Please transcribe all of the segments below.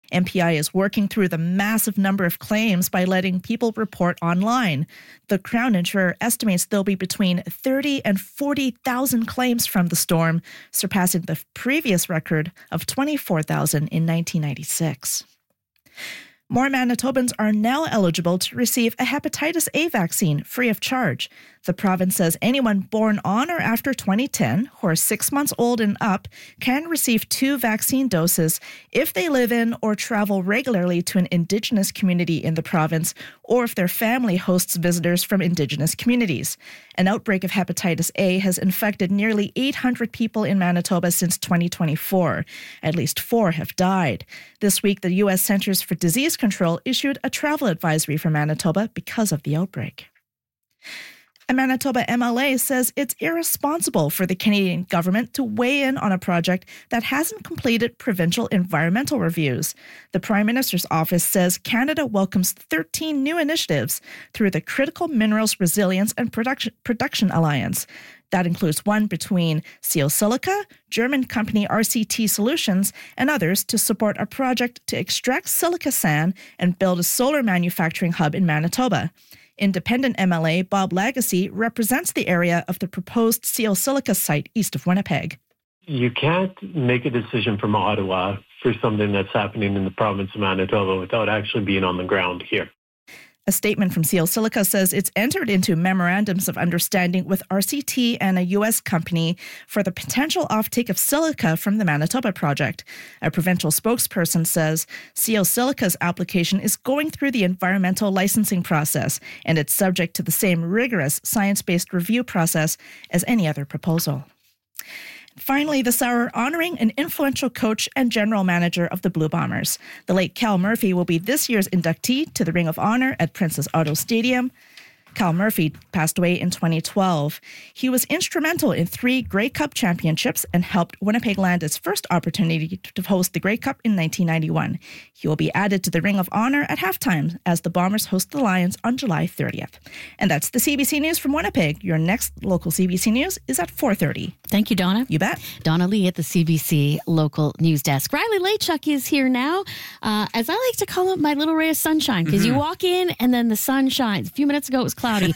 MPI is working through the massive number of claims by letting people report online. The Crown insurer estimates there'll be between 30 and 40,000 claims from the storm, surpassing the previous record of 24,000 in 1996. More Manitobans are now eligible to receive a hepatitis A vaccine free of charge. The province says anyone born on or after 2010 who are 6 months old and up can receive 2 vaccine doses if they live in or travel regularly to an Indigenous community in the province or if their family hosts visitors from Indigenous communities. An outbreak of hepatitis A has infected nearly 800 people in Manitoba since 2024. At least 4 have died. This week, the U.S. Centers for Disease Control issued a travel advisory for Manitoba because of the outbreak. A Manitoba MLA says it's irresponsible for the Canadian government to weigh in on a project that hasn't completed provincial environmental reviews. The Prime Minister's office says Canada welcomes 13 new initiatives through the Critical Minerals Resilience and Production Alliance. That includes one between Seal Silica, German company RCT Solutions, and others to support a project to extract silica sand and build a solar manufacturing hub in Manitoba. Independent MLA Bob Lagacy represents the area of the proposed Seal Silica site east of Winnipeg. You can't make a decision from Ottawa for something that's happening in the province of Manitoba without actually being on the ground here. A statement from Seal Silica says it's entered into memorandums of understanding with RCT and a U.S. company for the potential offtake of silica from the Manitoba project. A provincial spokesperson says Seal Silica's application is going through the environmental licensing process, and it's subject to the same rigorous science-based review process as any other proposal. Finally, this hour, honoring an influential coach and general manager of the Blue Bombers. The late Cal Murphy will be this year's inductee to the Ring of Honor at Princess Auto Stadium. Cal Murphy passed away in 2012. He was instrumental in 3 Grey Cup championships and helped Winnipeg land its first opportunity to host the Grey Cup in 1991. He will be added to the Ring of Honor at halftime as the Bombers host the Lions on July 30th. And that's the CBC News from Winnipeg. Your next local CBC News is at 4:30. Thank you, Donna. You bet. Donna Lee at the CBC local news desk. Riley Lachuk is here now. As I like to call him, my little ray of sunshine, because you walk in and then the sun shines. A few minutes ago it was cloudy.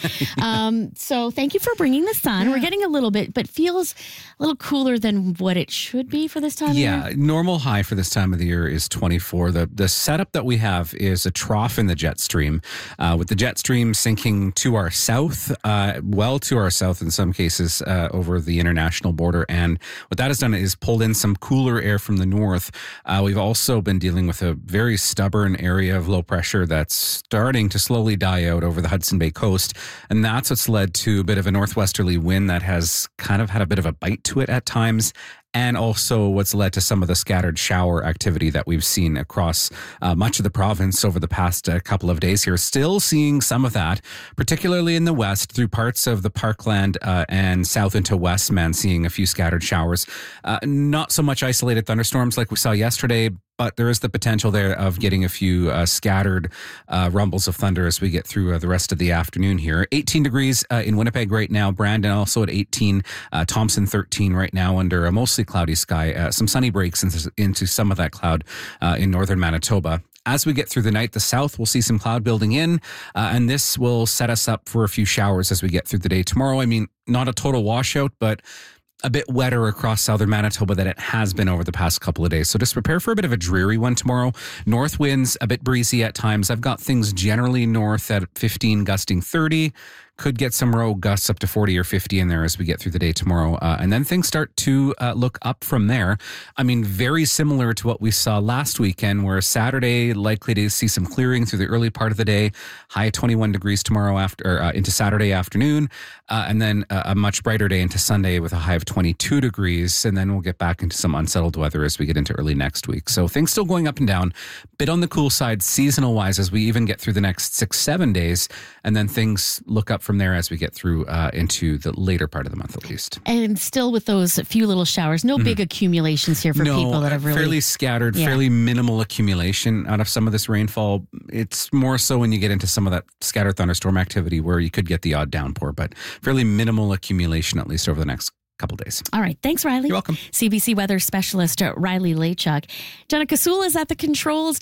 So thank you for bringing the sun. Yeah. We're getting a little bit, but feels a little cooler than what it should be for this time of year. Yeah, normal high for this time of the year is 24. The setup that we have is a trough in the jet stream, with the jet stream sinking to our south, well to our south in some cases, over the international border. And what that has done is pulled in some cooler air from the north. We've also been dealing with a very stubborn area of low pressure that's starting to slowly die out over the Hudson Bay coast. And that's what's led to a bit of a northwesterly wind that has kind of had a bit of a bite to it at times. And also what's led to some of the scattered shower activity that we've seen across much of the province over the past couple of days here. Still seeing some of that, particularly in the west through parts of the Parkland and south into Westman, seeing a few scattered showers. Not so much isolated thunderstorms like we saw yesterday, but there is the potential there of getting a few scattered rumbles of thunder as we get through the rest of the afternoon here. 18 degrees in Winnipeg right now. Brandon also at 18. Thompson 13 right now under a mostly cloudy sky. Some sunny breaks into some of that cloud in northern Manitoba. As we get through the night, the south will see some cloud building in, and this will set us up for a few showers as we get through the day tomorrow. I mean, not a total washout, but a bit wetter across southern Manitoba than it has been over the past couple of days. So just prepare for a bit of a dreary one tomorrow. North winds, a bit breezy at times. I've got things generally north at 15, gusting 30. Could get some rogue gusts up to 40 or 50 in there as we get through the day tomorrow. And then things start to look up from there. I mean, very similar to what we saw last weekend, where Saturday likely to see some clearing through the early part of the day. High 21 degrees tomorrow into Saturday afternoon. And then a much brighter day into Sunday with a high of 22 degrees. And then we'll get back into some unsettled weather as we get into early next week. So things still going up and down. Bit on the cool side seasonal wise as we even get through the next 6-7 days. And then things look up from there as we get through into the later part of the month at least. And still with those few little showers, no big accumulations here for people that have really... fairly scattered, fairly minimal accumulation out of some of this rainfall. It's more so when you get into some of that scattered thunderstorm activity where you could get the odd downpour, but fairly minimal accumulation at least over the next couple days. All right. Thanks, Riley. You're welcome. CBC weather specialist Riley Lachuk. Jenna Kasul is at the controls.